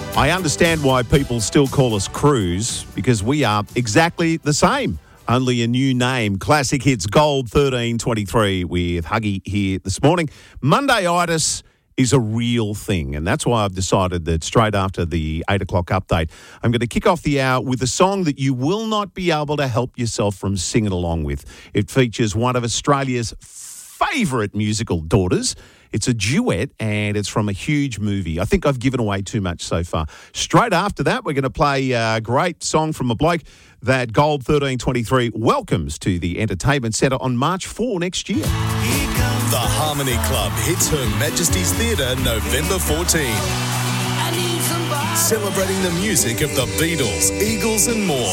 I understand why people still call us Cruise, because we are exactly the same. Only a new name. Classic Hits Gold 1323 with Huggy here this morning. Monday-itis is a real thing, and that's why I've decided that straight after the 8 o'clock update, I'm going to kick off the hour with a song that you will not be able to help yourself from singing along with. It features one of Australia's favourite musical daughters. It's a duet, and it's from a huge movie. I think I've given away too much so far. Straight after that, we're going to play a great song from a bloke that Gold 1323 welcomes to the Entertainment Centre on March 4 next year. The Harmony Club hits Her Majesty's Theatre November 14. Celebrating the music of the Beatles, Eagles and more.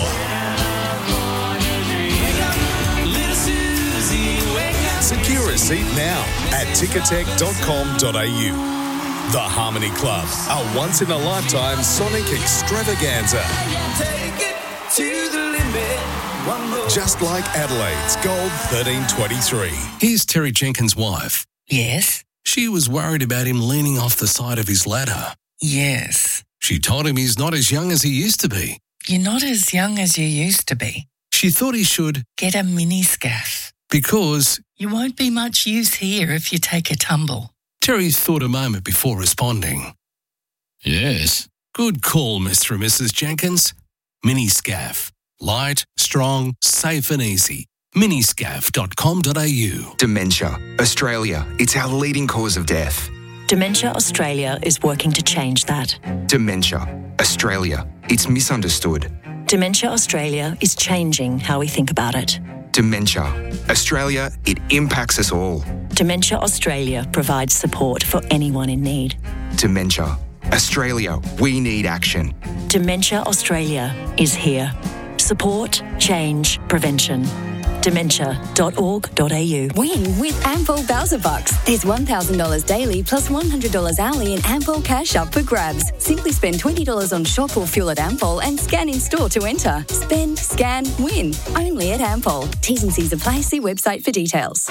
Secure a seat now at ticketek.com.au. The Harmony Club, a once-in-a-lifetime sonic extravaganza. Just like Adelaide's Gold 1323. Here's Terry Jenkins' wife. Yes? She was worried about him leaning off the side of his ladder. Yes. She told him he's not as young as he used to be. You're not as young as you used to be. She thought he should get a mini scaff. Because you won't be much use here if you take a tumble. Terry thought a moment before responding. Yes. Good call, Mr. and Mrs. Jenkins. Mini scaff. Light, strong, safe and easy. Miniscaff.com.au. Dementia. Australia. It's our leading cause of death. Dementia Australia is working to change that. Dementia. Australia. It's misunderstood. Dementia Australia is changing how we think about it. Dementia. Australia, it impacts us all. Dementia Australia provides support for anyone in need. Dementia. Australia, we need action. Dementia Australia is here. Support, change, prevention. Dementia.org.au. Win with Ampol Bowser Bucks. There's $1,000 daily plus $100 hourly in Ampol cash up for grabs. Simply spend $20 on shop or fuel at Ampol and scan in store to enter. Spend, scan, win. Only at Ampol. T's and C's apply. See website for details.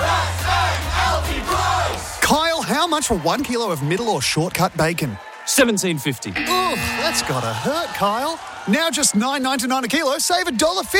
Kyle, how much for 1 kilo of middle or shortcut bacon? $17.50. Ugh, that's gotta hurt, Kyle. Now just $9.99 a kilo, save $1.50.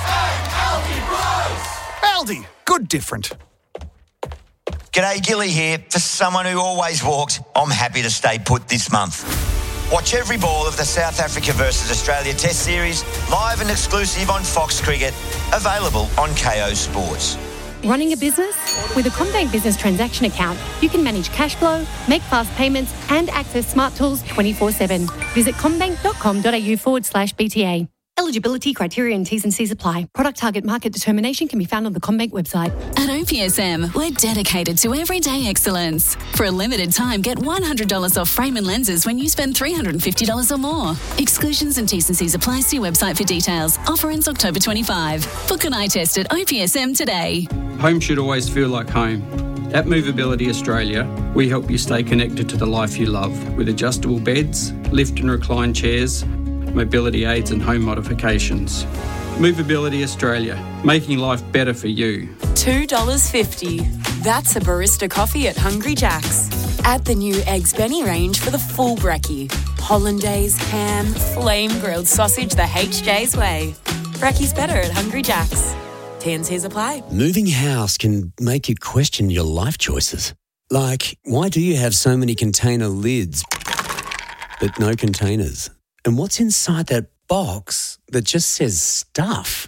Aldi, good different. G'day, Gilly here. For someone who always walked, I'm happy to stay put this month. Watch every ball of the South Africa versus Australia Test Series, live and exclusive on Fox Cricket, available on KO Sports. Running a business? With a CommBank Business Transaction Account, you can manage cash flow, make fast payments and access smart tools 24/7. Visit commbank.com.au/BTA. Eligibility criteria and T's and C's apply. Product target market determination can be found on the CommBank website. At OPSM, we're dedicated to everyday excellence. For a limited time, get $100 off frame and lenses when you spend $350 or more. Exclusions and T's and C's apply. See website for details. Offer ends October 25. Book an eye test at OPSM today. Home should always feel like home. At Movability Australia, we help you stay connected to the life you love with adjustable beds, lift and recline chairs, mobility aids and home modifications. Movability Australia, making life better for you. $2.50. That's a barista coffee at Hungry Jack's. Add the new Eggs Benny range for the full brekkie. Hollandaise, ham, flame-grilled sausage the HJ's way. Brekkie's better at Hungry Jack's. T&Cs apply. Moving house can make you question your life choices. Like, why do you have so many container lids but no containers? And what's inside that box that just says stuff?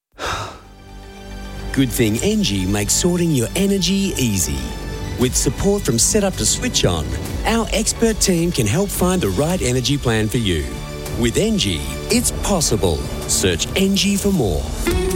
Good thing Engie makes sorting your energy easy. With support from setup to switch on, our expert team can help find the right energy plan for you. With Engie, it's possible. Search Engie for more.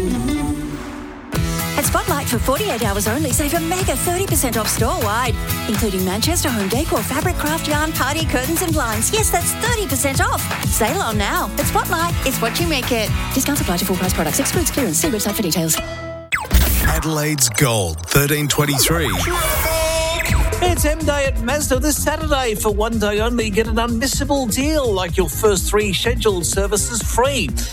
At Spotlight for 48 hours only, save a mega 30% off store-wide, including Manchester home decor, fabric, craft yarn, party curtains and blinds. Yes, that's 30% off. Sale on now. At Spotlight, it's what you make it. Discounts apply to full price products. Excludes clearance. See website for details. Adelaide's Gold 1323. It's M-Day at Mazda this Saturday. For one day only, get an unmissable deal like your first 3 scheduled services free.